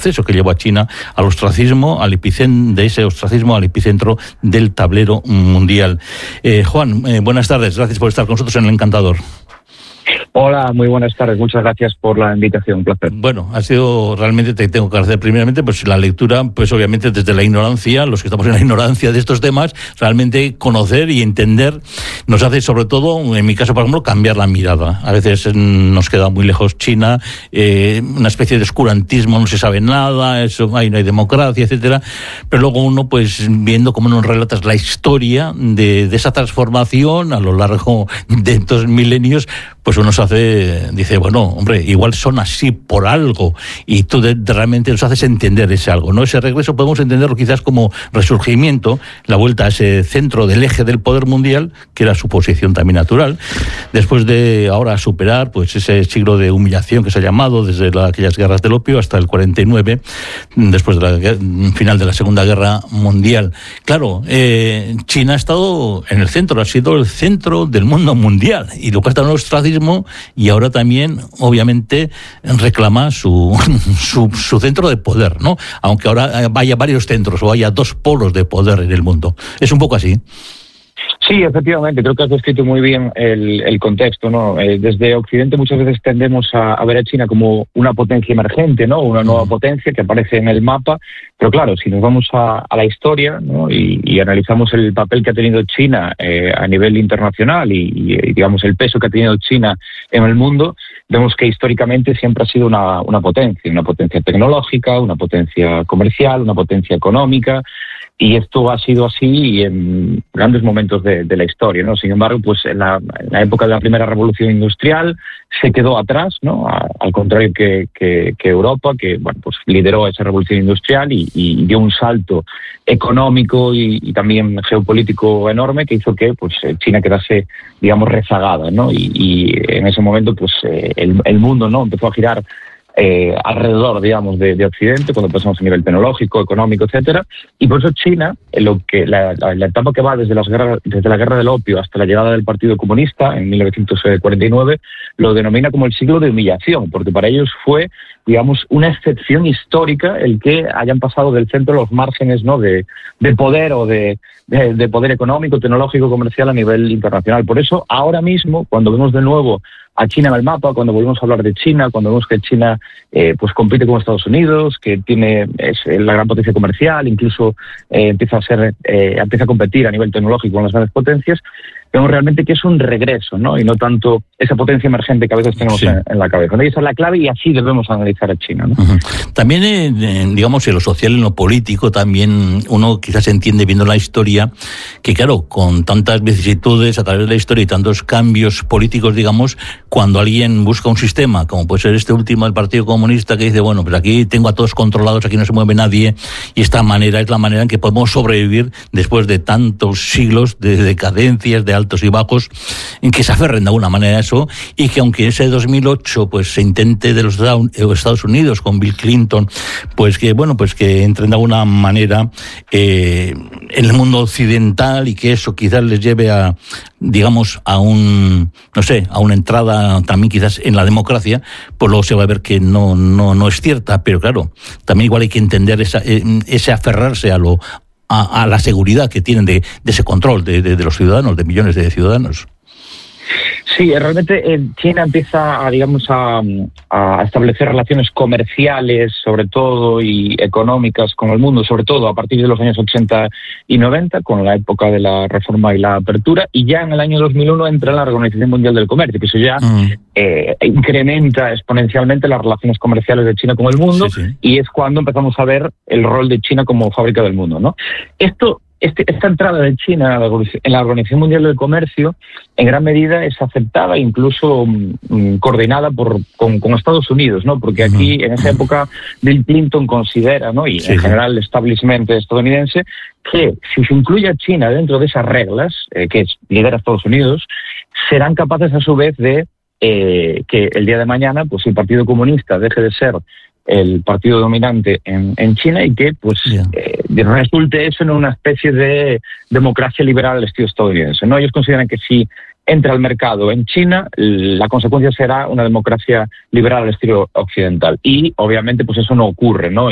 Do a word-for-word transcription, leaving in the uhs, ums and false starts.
proceso que llevó a China al ostracismo, al epicentro, de ese ostracismo al epicentro del tablero mundial. Eh, Juan, eh, buenas tardes, gracias por estar con nosotros en El Encantador. Hola, muy buenas tardes. Muchas gracias por la invitación. Un placer. Bueno, ha sido realmente, te tengo que agradecer primeramente, pues la lectura, pues obviamente desde la ignorancia, los que estamos en la ignorancia de estos temas, realmente conocer y entender nos hace, sobre todo, en mi caso, por ejemplo, cambiar la mirada. A veces nos queda muy lejos China, eh, una especie de oscurantismo, no se sabe nada, eso, ahí no hay democracia, etcétera. Pero luego uno, pues viendo cómo nos relatas la historia de, de esa transformación a lo largo de estos milenios, pues uno se hace, dice, bueno, hombre, igual son así por algo, y tú de, de realmente nos haces entender ese algo, ¿no? Ese regreso podemos entenderlo quizás como resurgimiento, la vuelta a ese centro del eje del poder mundial, que era su posición también natural, después de ahora superar pues ese siglo de humillación que se ha llamado, desde la, aquellas guerras del opio hasta el cuarenta y nueve, después del de final de la Segunda Guerra Mundial. Claro, eh, China ha estado en el centro, ha sido el centro del mundo mundial, y lo que está en el ostracismo, y ahora también, obviamente, reclama su, su, su centro de poder, ¿no? Aunque ahora vaya varios centros o haya dos polos de poder en el mundo. Es un poco así. Sí, efectivamente, creo que has descrito muy bien el, el contexto, ¿no? Eh, desde Occidente muchas veces tendemos a, a ver a China como una potencia emergente, ¿no? Una nueva potencia que aparece en el mapa, pero claro, si nos vamos a, a la historia, ¿no? y, y analizamos el papel que ha tenido China eh, a nivel internacional y, y, digamos, el peso que ha tenido China en el mundo, vemos que históricamente siempre ha sido una, una potencia, una potencia tecnológica, una potencia comercial, una potencia económica. Y esto ha sido así en grandes momentos de, de la historia, ¿no? Sin embargo, pues en la, en la época de la primera revolución industrial se quedó atrás, ¿no? A, al contrario que, que, que Europa, que bueno, pues lideró esa revolución industrial y, y dio un salto económico y, y también geopolítico enorme que hizo que pues China quedase, digamos, rezagada, ¿no? Y, y en ese momento, pues el, el mundo, ¿no? Empezó a girar Eh, alrededor, digamos, de, de Occidente, cuando pasamos a nivel tecnológico, económico, etcétera, y por eso China, en lo que la, la, la etapa que va desde las guerras, desde la guerra del opio hasta la llegada del Partido Comunista en mil novecientos cuarenta y nueve, lo denomina como el siglo de humillación, porque para ellos fue, digamos, una excepción histórica el que hayan pasado del centro a los márgenes, ¿no? de, de poder o de, de, de poder económico, tecnológico, comercial a nivel internacional. Por eso, ahora mismo, cuando vemos de nuevo a China en el mapa, cuando volvemos a hablar de China, cuando vemos que China eh, pues compite con Estados Unidos, que tiene es la gran potencia comercial, incluso eh, empieza a ser eh, empieza a competir a nivel tecnológico con las grandes potencias, vemos realmente que es un regreso, ¿no? Y no tanto esa potencia emergente que a veces tenemos sí. en, en la cabeza. ¿No? Y esa es la clave y así debemos analizar a China, ¿no? Uh-huh. También, eh, digamos, en lo social, en lo político, también uno quizás entiende viendo la historia que, claro, con tantas vicisitudes a través de la historia y tantos cambios políticos, digamos, cuando alguien busca un sistema, como puede ser este último del Partido Comunista, que dice, bueno, pues aquí tengo a todos controlados, aquí no se mueve nadie, y esta manera es la manera en que podemos sobrevivir después de tantos siglos de decadencias, de altos y bajos, en que se aferren de alguna manera a eso, y que aunque ese dos mil ocho pues se intente de los Estados Unidos con Bill Clinton, pues que bueno, pues que entren de alguna manera eh, en el mundo occidental, y que eso quizás les lleve a, digamos, a un, no sé, a una entrada también quizás en la democracia, pues luego se va a ver que no, no, no es cierta, pero claro, también igual hay que entender esa, ese aferrarse a lo A, a la seguridad que tienen de, de ese control de, de, de los ciudadanos, de millones de ciudadanos. Sí, realmente eh, China empieza a, digamos, a, a establecer relaciones comerciales, sobre todo, y económicas con el mundo, sobre todo a partir de los años ochenta y noventa, con la época de la reforma y la apertura, y ya en el año dos mil uno entra la Organización Mundial del Comercio, que eso ya mm. eh, incrementa exponencialmente las relaciones comerciales de China con el mundo, sí, sí. y es cuando empezamos a ver el rol de China como fábrica del mundo, ¿no? Esto Este, esta entrada de China en la Organización Mundial del Comercio en gran medida es aceptada e incluso mm, coordinada por, con, con Estados Unidos, ¿no? Porque aquí, en esa época, Bill Clinton considera, ¿no? y sí, en general el establishment estadounidense, que si se incluye a China dentro de esas reglas, eh, que lidera Estados Unidos, serán capaces a su vez de eh, que el día de mañana pues el Partido Comunista deje de ser el partido dominante en, en China y que pues yeah. eh, resulte eso en una especie de democracia liberal al estilo estadounidense, ¿no? Ellos consideran que si entra al mercado en China, la consecuencia será una democracia liberal al estilo occidental y obviamente pues eso no ocurre, ¿no?